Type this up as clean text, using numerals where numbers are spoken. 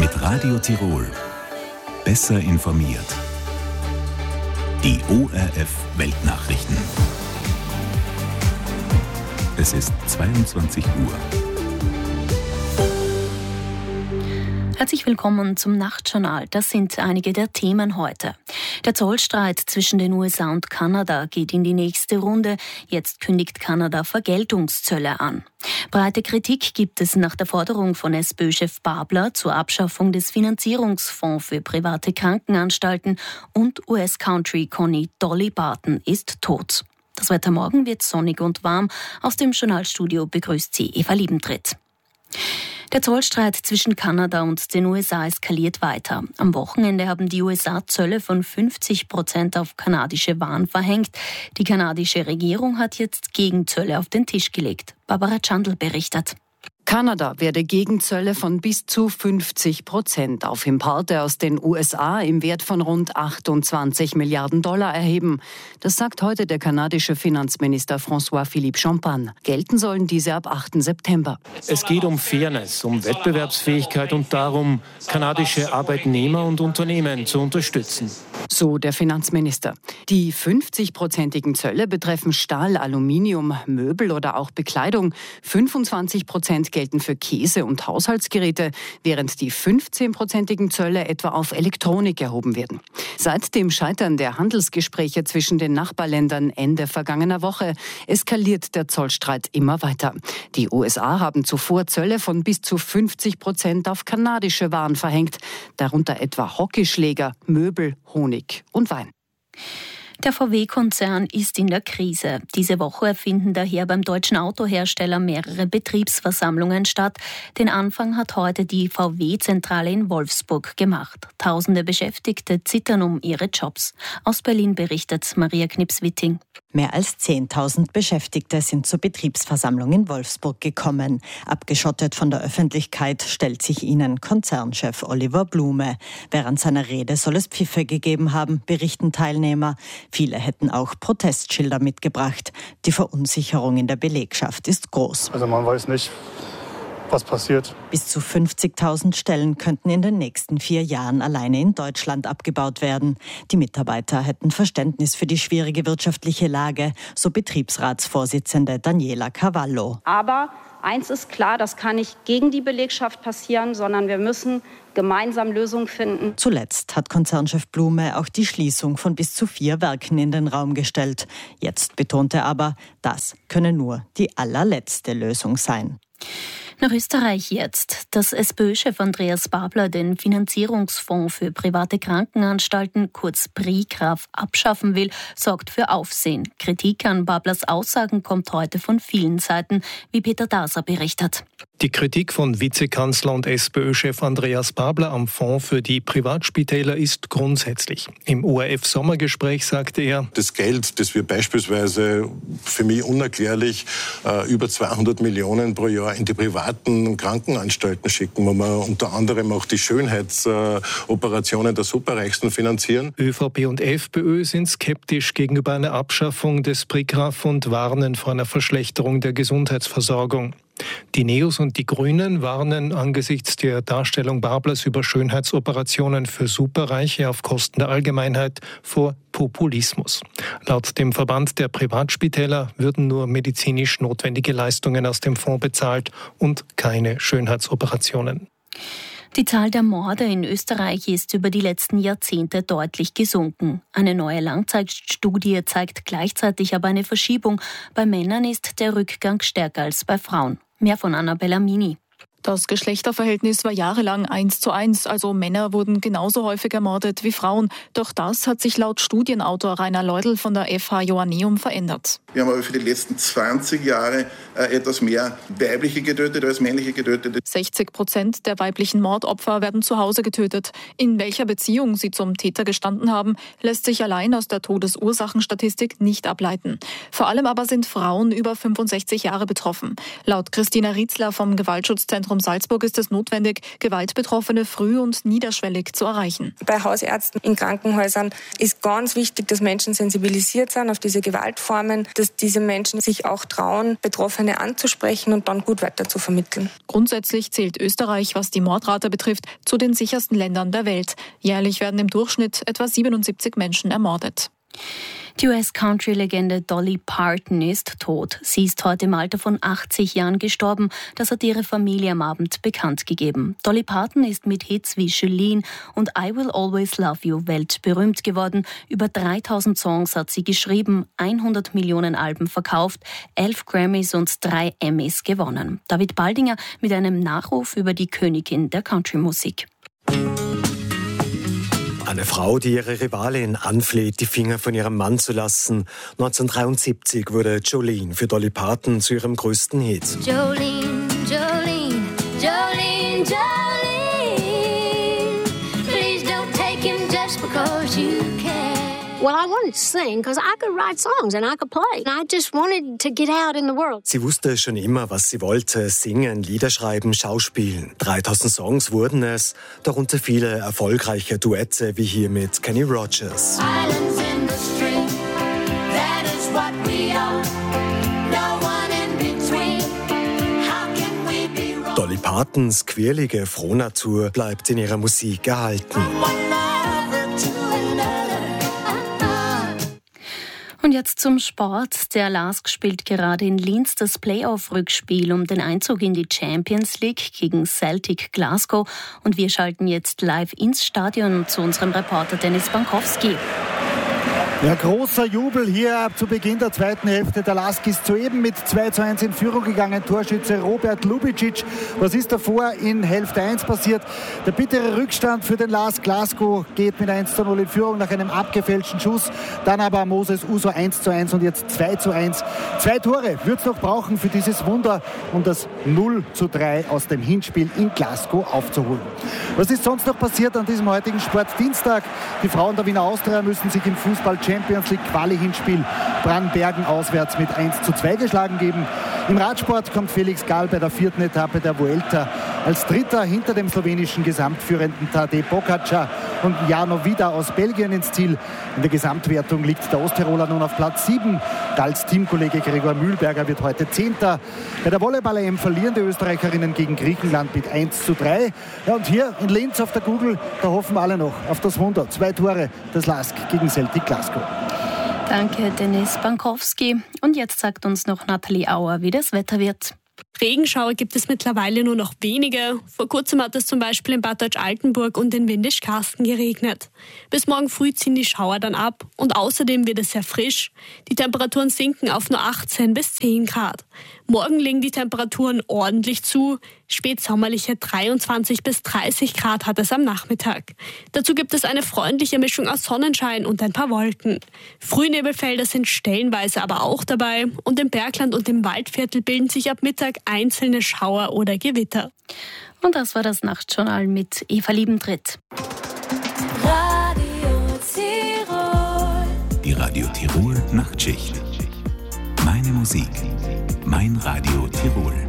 Mit Radio Tirol. Besser informiert. Die ORF Weltnachrichten. Es ist 22 Uhr. Herzlich willkommen zum Nachtjournal. Das sind einige der Themen heute. Der Zollstreit zwischen den USA und Kanada geht in die nächste Runde. Jetzt kündigt Kanada Vergeltungszölle an. Breite Kritik gibt es nach der Forderung von SPÖ-Chef Babler zur Abschaffung des Finanzierungsfonds für private Krankenanstalten und US-Country-Conny Dolly Parton ist tot. Das Wetter morgen wird sonnig und warm. Aus dem Journalstudio begrüßt sie Eva Liebentritt. Der Zollstreit zwischen Kanada und den USA eskaliert weiter. Am Wochenende haben die USA Zölle von 50% auf kanadische Waren verhängt. Die kanadische Regierung hat jetzt Gegenzölle auf den Tisch gelegt. Barbara Chandl berichtet. Kanada werde Gegenzölle von bis zu 50% auf Importe aus den USA im Wert von rund 28 Milliarden Dollar erheben. Das sagt heute der kanadische Finanzminister François-Philippe Champagne. Gelten sollen diese ab 8. September. Es geht um Fairness, um Wettbewerbsfähigkeit und darum, kanadische Arbeitnehmer und Unternehmen zu unterstützen. So der Finanzminister. Die 50%igen Zölle betreffen Stahl, Aluminium, Möbel oder auch Bekleidung. 25% gelten für Käse und Haushaltsgeräte, während die 15%igen Zölle etwa auf Elektronik erhoben werden. Seit dem Scheitern der Handelsgespräche zwischen den Nachbarländern Ende vergangener Woche eskaliert der Zollstreit immer weiter. Die USA haben zuvor Zölle von bis zu 50% auf kanadische Waren verhängt, darunter etwa Hockeyschläger, Möbel, Honig und Wein. Der VW-Konzern ist in der Krise. Diese Woche finden daher beim deutschen Autohersteller mehrere Betriebsversammlungen statt. Den Anfang hat heute die VW-Zentrale in Wolfsburg gemacht. Tausende Beschäftigte zittern um ihre Jobs. Aus Berlin berichtet Maria Knips-Witting. Mehr als 10.000 Beschäftigte sind zur Betriebsversammlung in Wolfsburg gekommen. Abgeschottet von der Öffentlichkeit stellt sich ihnen Konzernchef Oliver Blume. Während seiner Rede soll es Pfiffe gegeben haben, berichten Teilnehmer. Viele hätten auch Protestschilder mitgebracht. Die Verunsicherung in der Belegschaft ist groß. Also man weiß nicht, was passiert. Bis zu 50.000 Stellen könnten in den nächsten 4 Jahren alleine in Deutschland abgebaut werden. Die Mitarbeiter hätten Verständnis für die schwierige wirtschaftliche Lage, so Betriebsratsvorsitzende Daniela Cavallo. Aber eins ist klar, das kann nicht gegen die Belegschaft passieren, sondern wir müssen gemeinsam Lösungen finden. Zuletzt hat Konzernchef Blume auch die Schließung von bis zu 4 Werken in den Raum gestellt. Jetzt betont er aber, das könne nur die allerletzte Lösung sein. Nach Österreich jetzt. Dass SPÖ-Chef Andreas Babler den Finanzierungsfonds für private Krankenanstalten, kurz PRIKRAF, abschaffen will, sorgt für Aufsehen. Kritik an Bablers Aussagen kommt heute von vielen Seiten, wie Peter Daser berichtet. Die Kritik von Vizekanzler und SPÖ-Chef Andreas Babler am Fonds für die Privatspitäler ist grundsätzlich. Im ORF-Sommergespräch sagte er: Das Geld, das wir beispielsweise, für mich unerklärlich, über 200 Millionen pro Jahr in die privaten Krankenanstalten schicken, wo wir unter anderem auch die Schönheitsoperationen der Superreichsten finanzieren. ÖVP und FPÖ sind skeptisch gegenüber einer Abschaffung des PRIKRAF und warnen vor einer Verschlechterung der Gesundheitsversorgung. Die Neos und die Grünen warnen angesichts der Darstellung Bablers über Schönheitsoperationen für Superreiche auf Kosten der Allgemeinheit vor Populismus. Laut dem Verband der Privatspitäler würden nur medizinisch notwendige Leistungen aus dem Fonds bezahlt und keine Schönheitsoperationen. Die Zahl der Morde in Österreich ist über die letzten Jahrzehnte deutlich gesunken. Eine neue Langzeitstudie zeigt gleichzeitig aber eine Verschiebung. Bei Männern ist der Rückgang stärker als bei Frauen. Mehr von Annabella Mini. Das Geschlechterverhältnis war jahrelang 1:1, also Männer wurden genauso häufig ermordet wie Frauen. Doch das hat sich laut Studienautor Rainer Leudl von der FH Joanneum verändert. Wir haben aber für die letzten 20 Jahre etwas mehr weibliche Getötete als männliche Getötete. 60% der weiblichen Mordopfer werden zu Hause getötet. In welcher Beziehung sie zum Täter gestanden haben, lässt sich allein aus der Todesursachenstatistik nicht ableiten. Vor allem aber sind Frauen über 65 Jahre betroffen. Laut Christina Rietzler vom Gewaltschutzzentrum Zentrum Salzburg ist es notwendig, Gewaltbetroffene früh und niederschwellig zu erreichen. Bei Hausärzten in Krankenhäusern ist ganz wichtig, dass Menschen sensibilisiert sind auf diese Gewaltformen, dass diese Menschen sich auch trauen, Betroffene anzusprechen und dann gut weiter zu vermitteln. Grundsätzlich zählt Österreich, was die Mordrate betrifft, zu den sichersten Ländern der Welt. Jährlich werden im Durchschnitt etwa 77 Menschen ermordet. Die US-Country-Legende Dolly Parton ist tot. Sie ist heute im Alter von 80 Jahren gestorben. Das hat ihre Familie am Abend bekannt gegeben. Dolly Parton ist mit Hits wie Jolene und I Will Always Love You weltberühmt geworden. Über 3000 Songs hat sie geschrieben, 100 Millionen Alben verkauft, 11 Grammys und 3 Emmys gewonnen. David Baldinger mit einem Nachruf über die Königin der Country-Musik. Eine Frau, die ihre Rivalin anfleht, die Finger von ihrem Mann zu lassen. 1973 wurde Jolene für Dolly Parton zu ihrem größten Hit. Jolene, Jolene, Jolene, Jolene, please don't take him just because you can. Well, I wanted to sing because I could write songs and I could play. And I just wanted to get out in the world. Sie wusste schon immer, was sie wollte. Singen, Lieder schreiben, Schauspielen. 3000 Songs wurden es, darunter viele erfolgreiche Duette wie hier mit Kenny Rogers. Islands in the stream, that is what we are. No one in between. How can we be wrong? Dolly Partons quirlige Frohnatur bleibt in ihrer Musik erhalten. Und jetzt zum Sport. Der LASK spielt gerade in Linz das Playoff-Rückspiel um den Einzug in die Champions League gegen Celtic Glasgow. Und wir schalten jetzt live ins Stadion zu unserem Reporter Dennis Bankowski. Ja, großer Jubel hier zu Beginn der zweiten Hälfte. Der LASK ist soeben mit 2:1 in Führung gegangen. Torschütze Robert Lubicic. Was ist davor in Hälfte 1 passiert? Der bittere Rückstand für den LASK Glasgow geht mit 1:0 in Führung nach einem abgefälschten Schuss. Dann aber Moses Uso 1:1 und jetzt 2:1. 2 Tore wird es noch brauchen für dieses Wunder, um das 0:3 aus dem Hinspiel in Glasgow aufzuholen. Was ist sonst noch passiert an diesem heutigen Sportdienstag? Die Frauen der Wiener Austria müssen sich im Fußball Champions League Quali-Hinspiel Brannbergen auswärts mit 1:2 geschlagen geben. Im Radsport kommt Felix Gall bei der 4. Etappe der Vuelta als Dritter hinter dem slowenischen Gesamtführenden Tadej Pogačar und Jarno Vida aus Belgien ins Ziel. In der Gesamtwertung liegt der Osttiroler nun auf Platz 7. Galls Teamkollege Gregor Mühlberger wird heute 10. Bei der Volleyball-EM verlieren die Österreicherinnen gegen Griechenland mit 1:3. Ja, und hier in Linz auf der Google, da hoffen alle noch auf das Wunder. 2 Tore, das LASK gegen Celtic Glasgow. Danke, Dennis Bankowski. Und jetzt sagt uns noch Nathalie Auer, wie das Wetter wird. Regenschauer gibt es mittlerweile nur noch wenige. Vor kurzem hat es zum Beispiel in Bad Deutsch-Altenburg und in Windisch-Karsten geregnet. Bis morgen früh ziehen die Schauer dann ab und außerdem wird es sehr frisch. Die Temperaturen sinken auf nur 18 bis 10 Grad. Morgen legen die Temperaturen ordentlich zu. Spätsommerliche 23 bis 30 Grad hat es am Nachmittag. Dazu gibt es eine freundliche Mischung aus Sonnenschein und ein paar Wolken. Frühnebelfelder sind stellenweise aber auch dabei und im Bergland und im Waldviertel bilden sich ab Mittag einzelne Schauer oder Gewitter. Und das war das Nachtjournal mit Eva Liebentritt. Radio Tirol. Die Radio Tirol Nachtschicht. Meine Musik. Mein Radio Tirol.